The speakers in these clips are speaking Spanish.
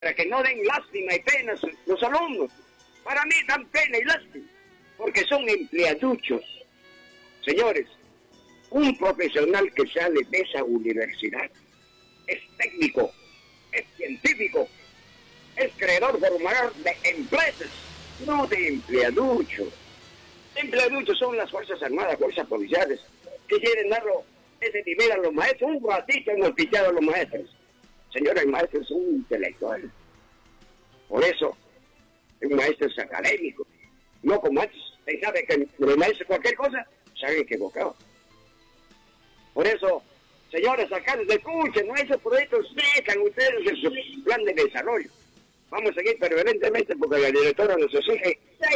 para que no den lástima y pena los alumnos. Para mí dan pena y lástima, porque son empleaduchos. Señores, un profesional que sale de esa universidad es técnico, es científico, es creador formador de empresas, no de empleaduchos. Empleaduchos son las Fuerzas Armadas, Fuerzas Policiales, que quieren darlo ese nivel a los maestros. Un ratito hemos pillado a los maestros. Señores, el maestro es un intelectual. Por eso, un maestro es académico. No como antes, pensaba que los maestros cualquier cosa se han equivocado. Por eso, señores, acá les escuchen, ¿no? Esos proyectos dejan ustedes en su plan de desarrollo. Vamos a seguir permanentemente porque la directora nos exige.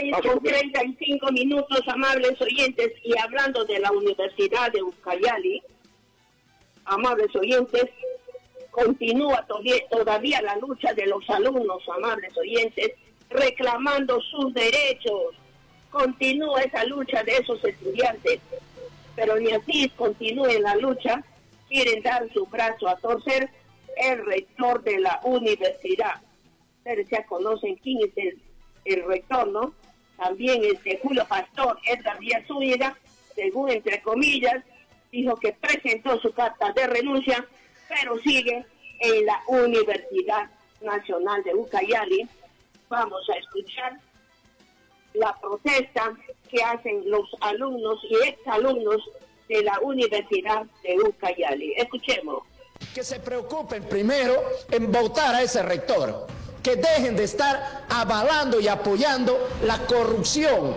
6:35, amables oyentes, y hablando de la Universidad de Ucayali, amables oyentes, continúa todavía la lucha de los alumnos, amables oyentes, reclamando sus derechos. Continúa esa lucha de esos estudiantes, pero ni así continúe la lucha, quieren dar su brazo a torcer el rector de la universidad. Ustedes ya conocen quién es el rector, ¿no? También Julio Pastor, Edgar Díaz Zúñiga, según entre comillas, dijo que presentó su carta de renuncia, pero sigue en la Universidad Nacional de Ucayali. Vamos a escuchar la protesta que hacen los alumnos y exalumnos de la Universidad de Ucayali. Escuchemos. Que se preocupen primero en votar a ese rector, que dejen de estar avalando y apoyando la corrupción.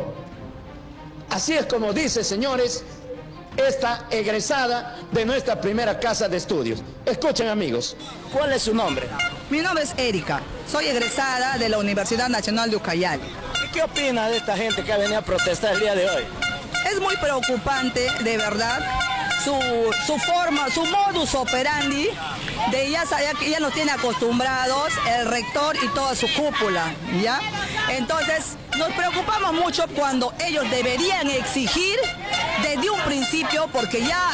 Así es como dice, señores, esta egresada de nuestra primera casa de estudios. Escuchen, amigos. ¿Cuál es su nombre? Mi nombre es Erika, soy egresada de la Universidad Nacional de Ucayali. ¿Qué opina de esta gente que ha venido a protestar el día de hoy? Es muy preocupante, de verdad, su forma, su modus operandi, ya nos tiene acostumbrados el rector y toda su cúpula, ¿ya? Entonces, nos preocupamos mucho cuando ellos deberían exigir desde un principio, porque ya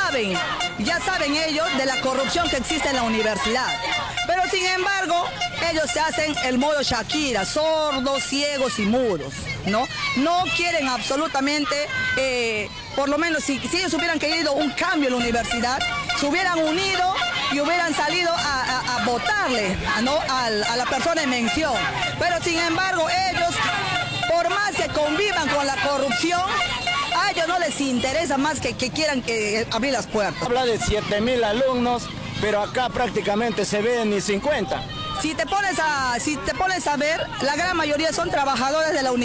saben ellos de la corrupción que existe en la universidad. Pero sin embargo, ellos se hacen el modo Shakira, sordos, ciegos y mudos, ¿no? No quieren absolutamente, por lo menos si ellos hubieran querido un cambio en la universidad, se hubieran unido y hubieran salido a votarle, ¿no? a la persona en mención. Pero sin embargo, ellos, por más que convivan con la corrupción, a ellos no les interesa más que quieran abrir las puertas. Habla de 7.000 alumnos, pero acá prácticamente se ven ni 50. Si te pones a ver, la gran mayoría son trabajadores de la universidad.